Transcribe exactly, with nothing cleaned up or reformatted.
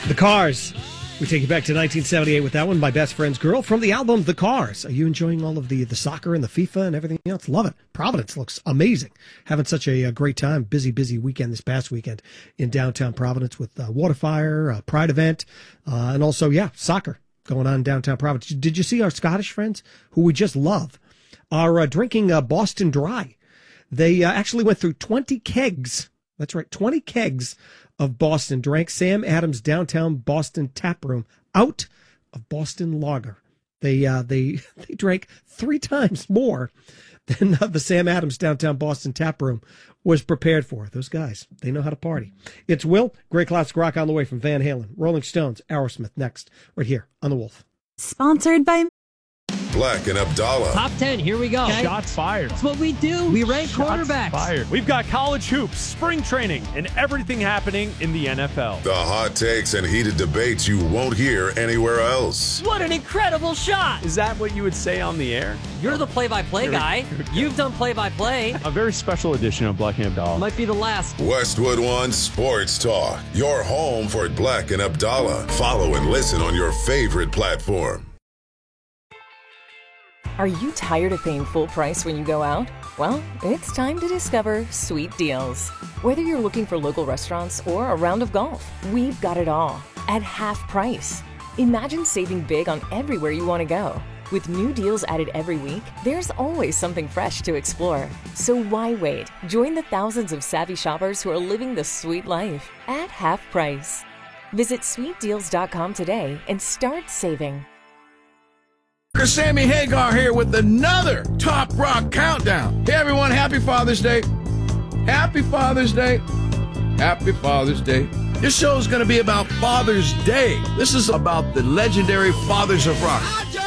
The Cars. We take you back to nineteen seventy-eight with that one, My Best Friend's Girl, from the album The Cars. Are you enjoying all of the, the soccer and the FIFA and everything else? Love it. Providence looks amazing. Having such a, a great time. Busy, busy weekend this past weekend in downtown Providence with uh, Waterfire, uh, Pride event, uh, and also, yeah, soccer going on in downtown Providence. Did you see our Scottish friends, who we just love, are uh, drinking uh, Boston Dry? They uh, actually went through twenty kegs. That's right, twenty kegs of Boston, drank Sam Adams Downtown Boston Tap Room out of Boston Lager. They uh, they they drank three times more than uh, the Sam Adams Downtown Boston Tap Room was prepared for. Those guys, they know how to party. It's Will, Great Classic Rock on the way from Van Halen, Rolling Stones, Aerosmith next, right here on The Wolf. Sponsored by Black and Abdallah. Top ten, here we go. Okay. Shots fired. That's what we do. We rank Shots quarterbacks. Fired. We've got college hoops, spring training, and everything happening in the N F L. The hot takes and heated debates you won't hear anywhere else. What an incredible shot. Is that what you would say on the air? You're the play-by-play guy. You've done play-by-play. A very special edition of Black and Abdallah. Might be the last. Westwood One Sports Talk. Your home for Black and Abdallah. Follow and listen on your favorite platform. Are you tired of paying full price when you go out? Well, it's time to discover Sweet Deals. Whether you're looking for local restaurants or a round of golf, we've got it all at half price. Imagine saving big on everywhere you want to go. With new deals added every week, there's always something fresh to explore. So why wait? Join the thousands of savvy shoppers who are living the sweet life at half price. Visit sweet deals dot com today and start saving. Sammy Hagar here with another Top Rock Countdown. Hey everyone, happy Father's Day. Happy Father's Day. Happy Father's Day. This show is going to be about Father's Day. This is about the legendary fathers of rock.